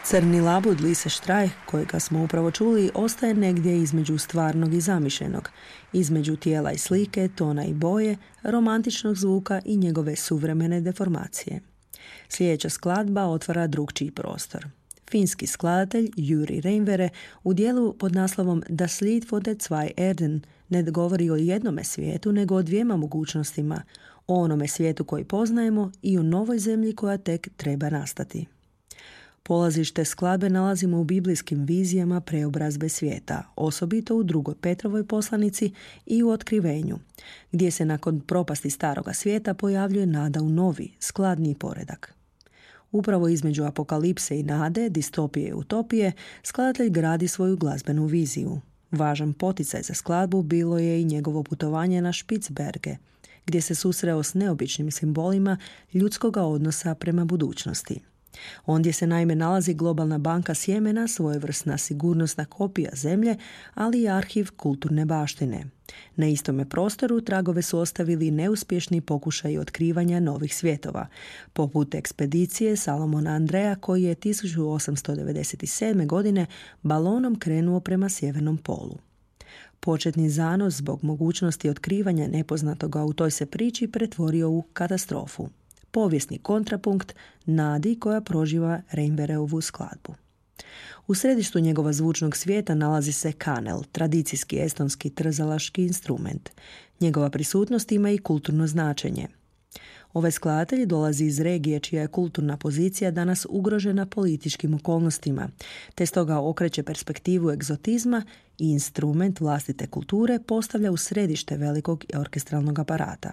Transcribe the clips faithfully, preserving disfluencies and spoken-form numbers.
Crni labud Lise Štrajh, kojega smo upravo čuli, ostaje negdje između stvarnog i zamišljenog, između tijela i slike, tona i boje, romantičnog zvuka i njegove suvremene deformacije. Sljedeća skladba otvara drugčiji prostor. Finski skladatelj Juri Reinvere u dijelu pod naslovom Das Lied von den zwei Erden ne govori o jednome svijetu, nego o dvijema mogućnostima, o onome svijetu koji poznajemo i o novoj zemlji koja tek treba nastati. Polazište skladbe nalazimo u biblijskim vizijama preobrazbe svijeta, osobito u drugoj Petrovoj poslanici i u Otkrivenju, gdje se nakon propasti staroga svijeta pojavljuje nada u novi, skladniji poredak. Upravo između apokalipse i nade, distopije i utopije, skladatelj gradi svoju glazbenu viziju. Važan poticaj za skladbu bilo je i njegovo putovanje na Špicberge, gdje se susreo s neobičnim simbolima ljudskoga odnosa prema budućnosti. Ondje se naime nalazi globalna banka sjemena, svojevrsna sigurnosna kopija zemlje, ali i arhiv kulturne baštine. Na istome prostoru tragove su ostavili neuspješni pokušaji otkrivanja novih svjetova, poput ekspedicije Salomona Andreja koji je tisuću osamsto devedeset sedme. godine balonom krenuo prema sjevernom polu. Početni zanos zbog mogućnosti otkrivanja nepoznatoga u toj se priči pretvorio u katastrofu. Povijesni kontrapunkt nadi koja proživa Reinvereovu skladbu. U središtu njegova zvučnog svijeta nalazi se kanel, tradicijski estonski trzalaški instrument. Njegova prisutnost ima i kulturno značenje. Ovaj skladatelj dolazi iz regije čija je kulturna pozicija danas ugrožena političkim okolnostima, te stoga okreće perspektivu egzotizma i instrument vlastite kulture postavlja u središte velikog orkestralnog aparata.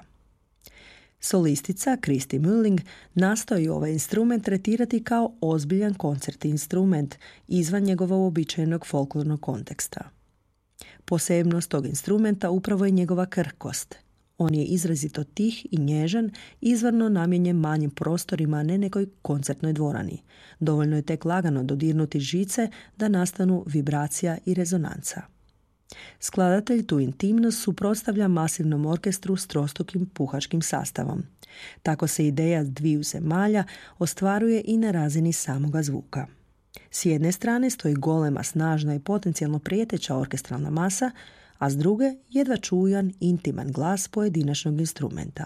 Solistica Kristi Mülling nastoji ovaj instrument tretirati kao ozbiljan koncertni instrument izvan njegovog uobičajenog folklornog konteksta. Posebnost tog instrumenta upravo je njegova krhkost. On je izrazito tih i nježan, izvorno namijenjen manjim prostorima, a ne nekoj koncertnoj dvorani. Dovoljno je tek lagano dodirnuti žice da nastanu vibracija i rezonanca. Skladatelj tu intimnost suprotstavlja masivnom orkestru s trostrukim puhačkim sastavom. Tako se ideja dviju zemalja ostvaruje i na razini samoga zvuka. S jedne strane stoji golema, snažna i potencijalno prijeteća orkestralna masa, a s druge jedva čujan, intiman glas pojedinačnog instrumenta.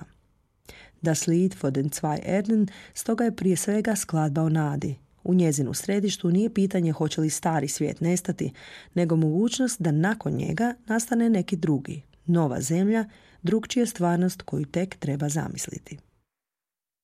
Das Lied von den zwei Erden stoga je prije svega skladba o nadi. U njezinu središtu nije pitanje hoće li stari svijet nestati, nego mogućnost da nakon njega nastane neki drugi, nova zemlja, drugčija stvarnost koju tek treba zamisliti.